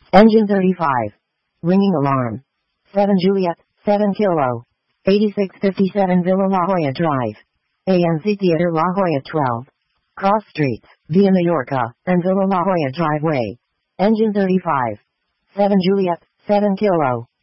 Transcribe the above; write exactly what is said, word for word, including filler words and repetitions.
Engine thirty-five. Ringing alarm. seven Juliet, seven Kilo. eighty-six fifty-seven Villa La Jolla Drive. A M C Theater La Jolla twelve. Cross Streets, Via Mallorca, and Villa La Jolla Driveway. Engine thirty-five. seven Juliet, seven Kilo.